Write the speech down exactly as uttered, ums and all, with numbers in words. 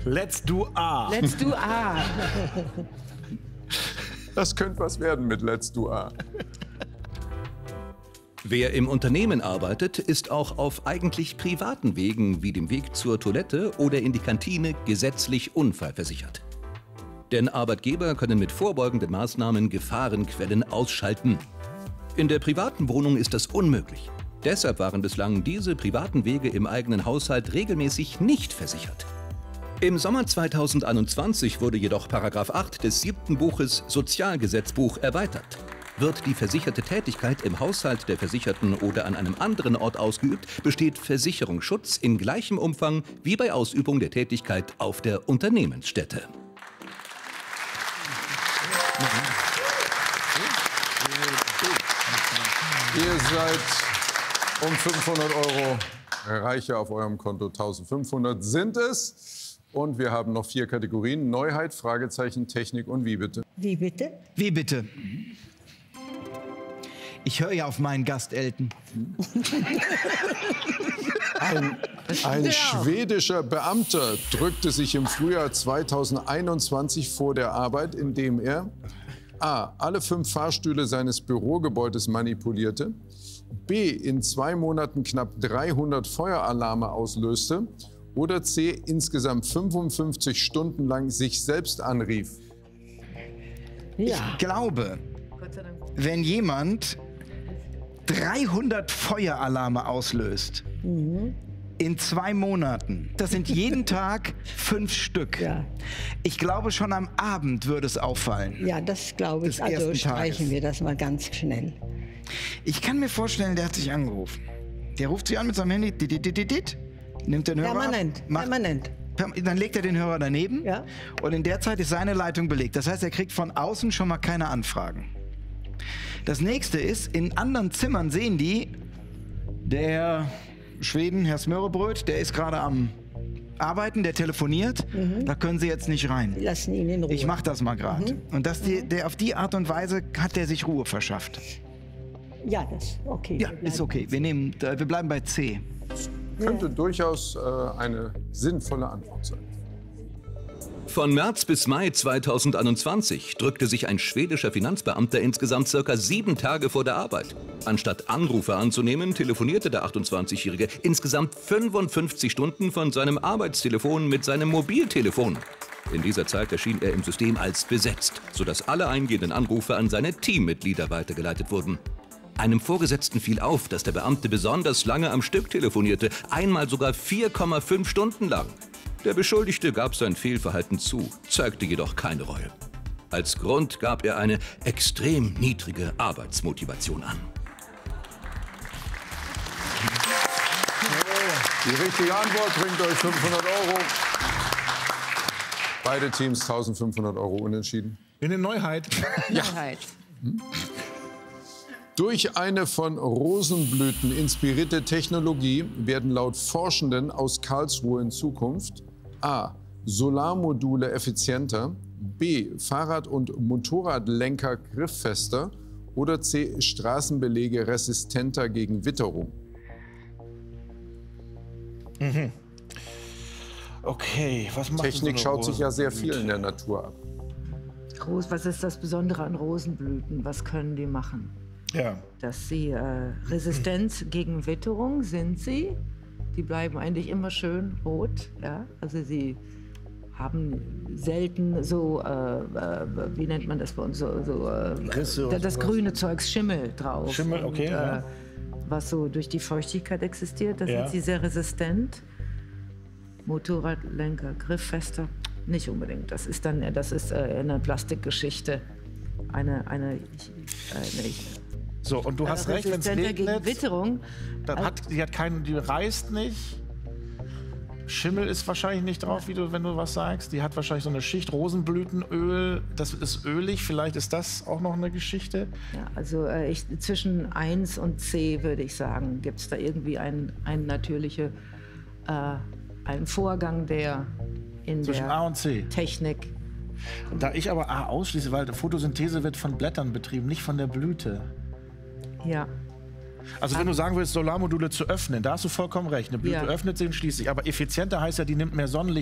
Let's do A. Let's do A. Das könnte was werden mit Let's do A. Wer im Unternehmen arbeitet, ist auch auf eigentlich privaten Wegen wie dem Weg zur Toilette oder in die Kantine gesetzlich unfallversichert. Denn Arbeitgeber können mit vorbeugenden Maßnahmen Gefahrenquellen ausschalten. In der privaten Wohnung ist das unmöglich. Deshalb waren bislang diese privaten Wege im eigenen Haushalt regelmäßig nicht versichert. Im Sommer zweitausendeinundzwanzig wurde jedoch Paragraph acht des siebten Buches Sozialgesetzbuch erweitert. Wird die versicherte Tätigkeit im Haushalt der Versicherten oder an einem anderen Ort ausgeübt, besteht Versicherungsschutz in gleichem Umfang wie bei Ausübung der Tätigkeit auf der Unternehmensstätte. Ihr seid um fünfhundert Euro reicher, auf eurem Konto eintausendfünfhundert sind es. Und wir haben noch vier Kategorien: Neuheit, Fragezeichen, Technik und wie bitte? Wie bitte? Wie bitte? Ich höre ja auf meinen Gast, Elton. Ein, ein schwedischer Beamter drückte sich im Frühjahr zweitausendeinundzwanzig vor der Arbeit, indem er a. alle fünf Fahrstühle seines Bürogebäudes manipulierte, b. in zwei Monaten knapp dreihundert Feueralarme auslöste oder c. insgesamt fünfundfünfzig Stunden lang sich selbst anrief. Ja. Ich glaube, wenn jemand dreihundert Feueralarme auslöst, mhm. in zwei Monaten, das sind jeden Tag fünf Stück. Ja. Ich glaube, schon am Abend würde es auffallen. Ja, das glaube ich. Also streichen wir das mal ganz schnell. Ich kann mir vorstellen, der hat sich angerufen. Der ruft sie an mit seinem Handy, dit, dit, dit, dit, nimmt den Hörer Permanent, ab, macht, permanent. Dann legt er den Hörer daneben, ja. Und in der Zeit ist seine Leitung belegt. Das heißt, er kriegt von außen schon mal keine Anfragen. Das nächste ist, in anderen Zimmern sehen die, der Schweden, Herr Smørrebrød, der ist gerade am Arbeiten, der telefoniert, mhm. da können Sie jetzt nicht rein. Lassen ihn in Ruhe. Ich mach das mal gerade. Mhm. Und das, die, der, auf die Art und Weise hat der sich Ruhe verschafft. Ja, das ist okay. Ja, ist okay. Wir, nehmen, wir bleiben bei C. Könnte ja. durchaus äh, eine sinnvolle Antwort sein. Von März bis Mai zweitausendeinundzwanzig drückte sich ein schwedischer Finanzbeamter insgesamt circa sieben Tage vor der Arbeit. Anstatt Anrufe anzunehmen, telefonierte der achtundzwanzigjährige insgesamt fünfundfünfzig Stunden von seinem Arbeitstelefon mit seinem Mobiltelefon. In dieser Zeit erschien er im System als besetzt, sodass alle eingehenden Anrufe an seine Teammitglieder weitergeleitet wurden. Einem Vorgesetzten fiel auf, dass der Beamte besonders lange am Stück telefonierte, einmal sogar vier Komma fünf Stunden lang. Der Beschuldigte gab sein Fehlverhalten zu, zeigte jedoch keine Reue. Als Grund gab er eine extrem niedrige Arbeitsmotivation an. Die richtige Antwort bringt euch fünfhundert Euro. Beide Teams eintausendfünfhundert Euro unentschieden. In der Neuheit. Ja. Neuheit. Hm? Durch eine von Rosenblüten inspirierte Technologie werden laut Forschenden aus Karlsruhe in Zukunft a. Solarmodule effizienter, b. Fahrrad- und Motorradlenker grifffester oder c. Straßenbelege resistenter gegen Witterung. Mhm. Okay, was macht Technik so schaut sich ja sehr viel in der Natur ab. Ros, was ist das Besondere an Rosenblüten? Was können die machen? Ja. Dass sie äh, resistent gegen Witterung sind sie. Die bleiben eigentlich immer schön rot. Ja? Also sie haben selten so, äh, äh, wie nennt man das bei uns, so, so äh, Risse das, das grüne Zeugs, Schimmel drauf. Schimmel, okay. Und, äh, ja. Was so durch die Feuchtigkeit existiert, da ja. sind sie sehr resistent. Motorradlenker, grifffester, nicht unbedingt. Das ist dann, das ist äh, eine Plastikgeschichte. Eine, eine, eine, eine So, und du hast recht, wenn es regnet, gegen Witterung. Dann also, hat, die hat keinen, die reißt nicht. Schimmel ist wahrscheinlich nicht drauf, wie du, wenn du was sagst. Die hat wahrscheinlich so eine Schicht Rosenblütenöl. Das ist ölig. Vielleicht ist das auch noch eine Geschichte. Ja, also äh, ich, zwischen eins und C würde ich sagen, gibt es da irgendwie einen, einen natürlichen äh, einen Vorgang, der in zwischen der A und C. Technik. Da ich aber A ausschließe, weil Photosynthese wird von Blättern betrieben, nicht von der Blüte. Ja. Also wenn du sagen willst, Solarmodule zu öffnen, da hast du vollkommen recht. Eine Blüte ja. öffnet sich und schließt sich. Aber effizienter heißt ja, die nimmt mehr Sonnenlicht